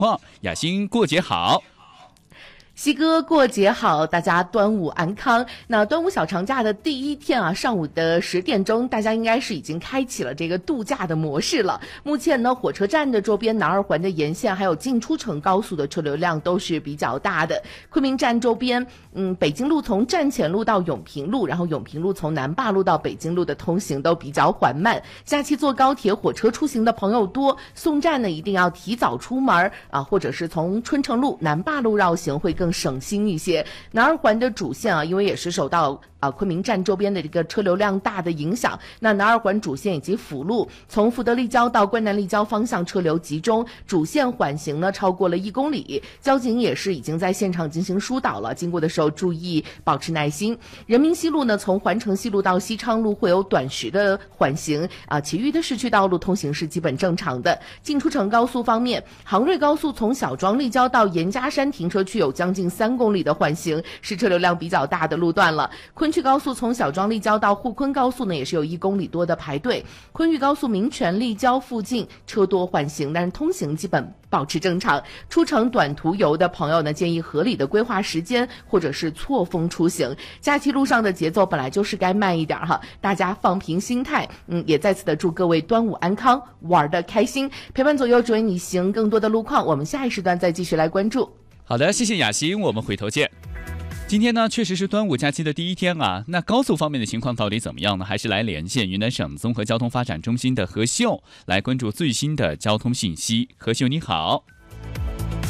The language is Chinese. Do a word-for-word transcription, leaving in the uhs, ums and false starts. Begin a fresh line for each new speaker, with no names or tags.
况。雅欣，过节好。
西哥过节好，大家端午安康。那端午小长假的第一天啊，上午的十点钟，大家应该是已经开启了这个度假的模式了。目前呢，火车站的周边、南二环的沿线，还有进出城高速的车流量都是比较大的。昆明站周边，嗯，北京路从站前路到永平路，然后永平路从南坝路到北京路的通行都比较缓慢。假期坐高铁、火车出行的朋友多，送站呢一定要提早出门啊，或者是从春城路、南坝路绕行会更省心一些。南二环的主线啊，因为也是受到啊昆明站周边的这个车流量大的影响，那南二环主线以及辅路从福德立交到关南立交方向车流集中，主线缓行呢超过了一公里，交警也是已经在现场进行疏导了，经过的时候注意保持耐心。人民西路呢从环城西路到西昌路会有短时的缓行啊，其余的市区道路通行是基本正常的。进出城高速方面，杭瑞高速从小庄立交到严家山停车区有将近三公里的缓行，是车流量比较大的路段了。昆曲高速从小庄立交到沪昆高速呢，也是有一公里多的排队。昆玉高速民权立交附近车多缓行，但是通行基本保持正常。出城短途游的朋友呢，建议合理的规划时间，或者是错峰出行。假期路上的节奏本来就是该慢一点哈，大家放平心态。嗯，也再次的祝各位端午安康，玩得开心。陪伴左右，指引你行更多的路况，我们下一时段再继续来关注。
好的，谢谢雅欣，我们回头见。今天呢，确实是端午假期的第一天啊。那高速方面的情况到底怎么样呢？还是来连线云南省综合交通发展中心的何秀，来关注最新的交通信息。何秀，你好。